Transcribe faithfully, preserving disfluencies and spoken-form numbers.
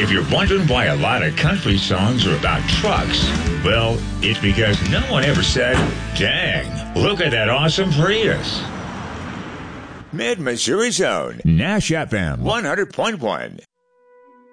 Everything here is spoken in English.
If you're wondering why a lot of country songs are about trucks, well, it's because no one ever said, dang, look at that awesome Prius. Mid-Missouri Zone, Nash F M, one hundred point one.